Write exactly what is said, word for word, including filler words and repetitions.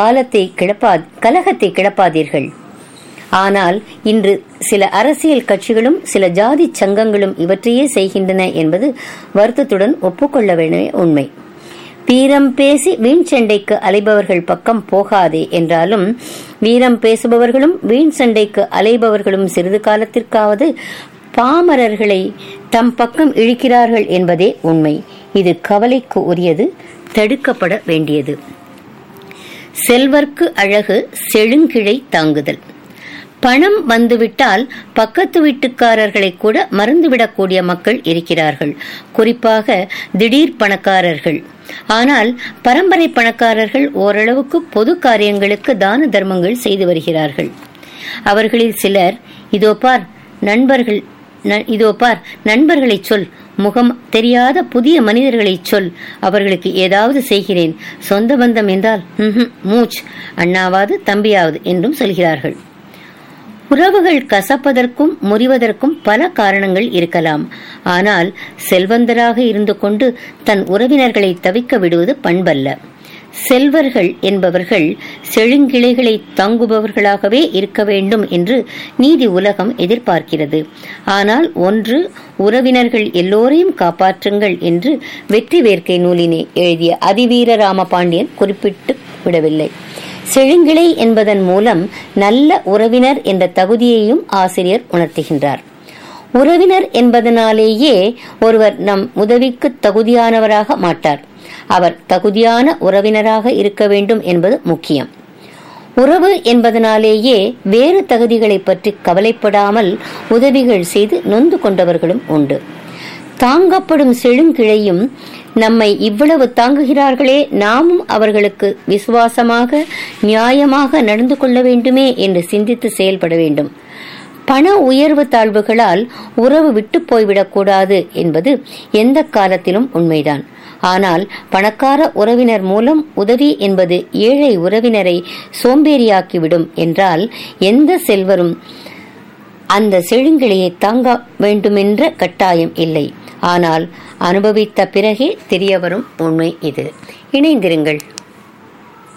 காலத்தை கிளப்பா கலகத்தை கிளப்பாதீர்கள். ஆனால் இன்று சில அரசியல் கட்சிகளும் சில ஜாதி சங்கங்களும் இவற்றையே செய்கின்றன என்பது வருத்தத்துடன் ஒப்புக்கொள்ள வேண்டிய உண்மை. வீரம் பேசி வீண் சண்டைக்கு அலைபவர்கள் பக்கம் போகாதே என்றாலும் வீரம் பேசுபவர்களும் வீண் சண்டைக்கு அலைபவர்களும் சிறிது காலத்திற்காவது பாமரர்களை தம் பக்கம் இழுக்கிறார்கள் என்பதே உண்மை. இது கவலைக்கு உரியது, தடுக்கப்பட வேண்டியது. செல்வர்க்கு அழகு செழுங்கிழை தாங்குதல். பணம் வந்துவிட்டால் பக்கத்து வீட்டுக்காரர்களை கூட மறந்துவிடக்கூடிய மக்கள் இருக்கிறார்கள், குறிப்பாக திடீர் பணக்காரர்கள். ஆனால் பரம்பரை பணக்காரர்கள் ஓரளவுக்கு பொது காரியங்களுக்கு தான தர்மங்கள் செய்து வருகிறார்கள். அவர்களில் சிலர் இதோ பார் நண்பர்கள் இதோ பார் நண்பர்களை சொல், முகம் தெரியாத புதிய மனிதர்களை சொல், அவர்களுக்கு ஏதாவது செய்கிறேன், சொந்த பந்தம் என்றால் மூச், அண்ணாவது தம்பியாவது என்றும் சொல்கிறார்கள். உறவுகள் கசப்பதற்கும் முறிவதற்கும் பல காரணங்கள் இருக்கலாம். ஆனால் செல்வந்தராக இருந்து கொண்டு தன் உறவினர்களை தவிக்க விடுவது பண்பல்ல. செல்வர்கள் என்பவர்கள் செழுங்கிளைகளை தாங்குபவர்களாகவே இருக்க வேண்டும் என்று நீதி உலகம் எதிர்பார்க்கிறது. ஆனால் ஒன்று, உறவினர்கள் எல்லோரையும் காப்பாற்றுங்கள் என்று வெற்றி வேர்க்கை நூலினை எழுதிய அதிவீர ராம பாண்டியன் குறிப்பிட்டு விடவில்லை. செழுங்கிளை என்பதன் மூலம் நல்ல உறவினர் என்ற தகுதியையும் ஆசிரியர் உணர்த்துகின்றார். உறவினர் என்பதனாலேயே ஒருவர் நம் உதவிக்கு தகுதியானவராக மாட்டார். அவர் தகுதியான உறவினராக இருக்க வேண்டும் என்பது முக்கியம். உறவு என்பதனாலேயே வேறு தகுதிகளை பற்றி கவலைப்படாமல் உதவிகள் செய்து நொந்து கொண்டவர்களும் உண்டு. தாங்கப்படும் செழுங்கிளையும் நம்மை இவ்வளவு தாங்குகிறார்களே, நாமும் அவர்களுக்கு விசுவாசமாக நியாயமாக நடந்து கொள்ள வேண்டுமே என்று சிந்தித்து செயல்பட வேண்டும். பண உயர்வு தாழ்வுகளால் உறவு விட்டு போய்விடக்கூடாது என்பது எந்த காலத்திலும் உண்மைதான். ஆனால் பணக்கார உறவினர் மூலம் உதவி என்பது ஏழை உறவினரை சோம்பேறியாக்கிவிடும் என்றால் எந்த செல்வரும் அந்த செழுங்கிளையை தாங்க வேண்டுமென்ற கட்டாயம் இல்லை. ஆனால் அனுபவித்த பிறகே தெரியவரும் உண்மை இது. இணைந்திருங்கள்.